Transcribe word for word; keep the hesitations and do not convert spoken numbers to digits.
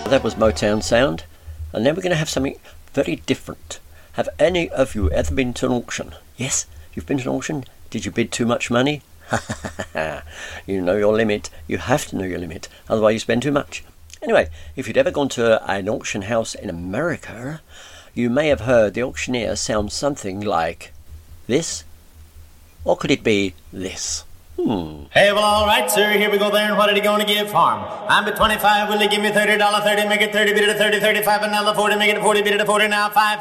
That was Motown Sound, and now we're going to have something very different. Have any of you ever been to an auction? Yes, you've been to an auction. Did you bid too much money? You know your limit. You have to know your limit, otherwise you spend too much. Anyway, if you'd ever gone to an auction house in America, you may have heard the auctioneer sound something like this, or could it be this? Hmm. Hey, well, all right, sir. Here we go there, and what are you going to give for him? I'm at twenty-five. Will you give me thirty dollars? thirty, make it thirty, bid it at thirty, thirty-five, another forty, make it forty, bid it at forty, now five.